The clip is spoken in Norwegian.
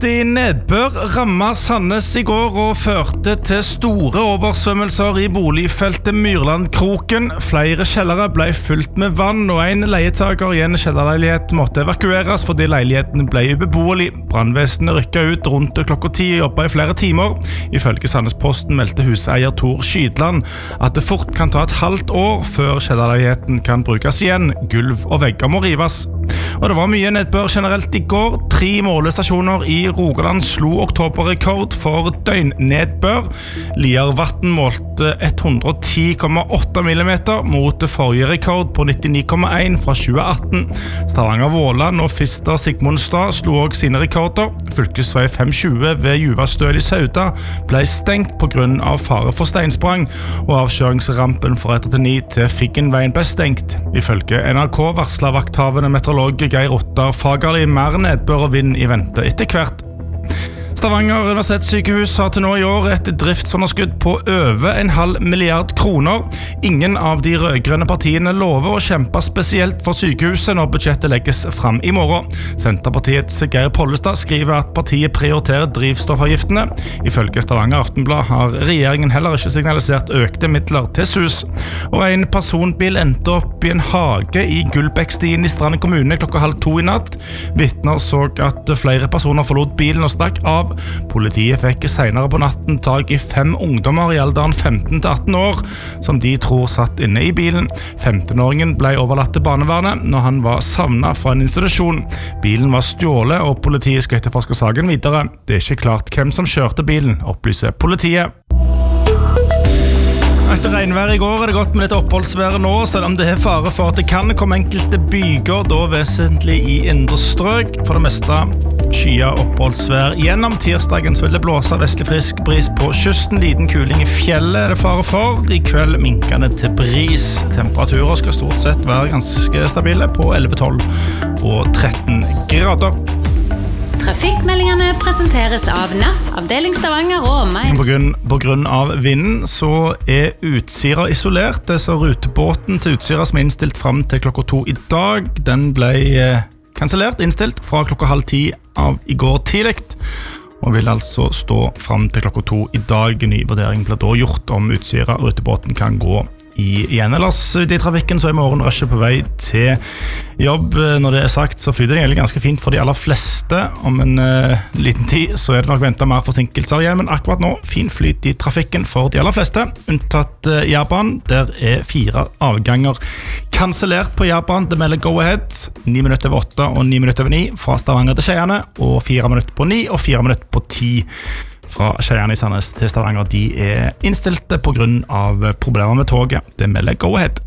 Kraftig nedbør rammet Sandnes I går og førte til store oversvømmelser I boligfeltet Myrlandkroken. Flere kjellere ble fylt med vann, og en leietager I en kjellerleilighet måtte evakueres fordi leiligheten ble ubeboelig. Brandvesenet rykket ut rundt klokka 10 og jobbet I flere timer. Ifølge Sandnesposten meldte huseier Tor Skydland at det fort kan ta et halvt år før kjellerleiligheten kan brukes igjen. Gulv og vegger må rives. Og det var mye nedbør generelt I går. 3 målestasjoner I Rogaland slo oktoberrekord for døgnnedbør. Liarvatn målte 110,8 millimeter mot forrige rekord på 99,1 fra 2018. Stavanger Våland og Fister Sigmundstad slo også sine rekorder. Fylkesvei 520 ved Juvastøl I Sauda ble stengt på grunn av fare for steinsprang, og avkjøringsrampen fra 1-9 til Figgenveien ble stengt. Ifølge NRK varslet vakthavende meteorolog Geir Ottar Fagerli mer nedbør og vind I vente etter hvert. Stavanger Universitetssykehus har til nå I år et driftsunderskudd på over 0,5 milliard kroner. Ingen av de rødgrønne partiene lover å kjempe spesielt for sykehuset når budsjettet legges frem I morgen. Senterpartiets Geir Pollestad skriver at partiet prioriterer drivstoffavgiftene. Ifølge Stavanger Aftenblad har regjeringen heller ikke signalisert økte midler til SUS. Og en personbil endte opp I en hage I Gullbækstien I Strand kommune klokka 1:30 I natt. Vitner så at flere personer forlot bilen og stakk av. Politiet fikk senere på natten tag I 5 ungdommer I alderen 15 til 18 år, som de tror satt inne I bilen. 15-åringen ble overlatt til barnevernet når han var savnet fra en institusjon. Bilen var stjålet, og politiet skal etterforske saken videre. Det ikke klart hvem som kjørte bilen, opplyser politiet. Etter regnvær I går det gått med litt oppholdsvær nå, selv om det fare for at det kan komme enkelte byger, da vesentlig I indre strøk. For det meste skya oppholdsvær. Gjennom tirsdagen så vil det blåse vestlig frisk bris på kysten. Liten kuling I fjellet det fare for. I kveld minkende til bris. Temperaturer skal stort sett være ganske stabile på 11, 12 og 13 grader. Trafikkmeldingene presenteres av NAF, avdeling Stavanger og meg. På grunn av vinden så Utsira isolert. Det så rutebåten til Utsira som innstilt frem til klokka 2 I dag. Den ble kansellert, innstilt fra klokka 9:30 av I går tidligt, og vil altså stå frem til klokka 2 I dag. Ny vurdering ble da gjort om Utsira rutebåten kan gå igjen. Ellers ute I trafikken så I morgen rushet på vei til jobb. Når det sagt så flyter det egentlig ganske fint for de aller fleste. Om en liten tid så det nok ventet mer forsinkelser igjen, men akkurat nå fin flyt I trafikken for de aller fleste, unntatt Jærbanen. Der 4 avganger kansellert på Jærbanen. Det melder go ahead 9:08 og 9:09 fra Stavanger til Skeiane, og 4:09 og 4:10 fra Skeiane I Sandnes til Stavanger. De innstilte på grunn av problemer med toget. Det melder go ahead.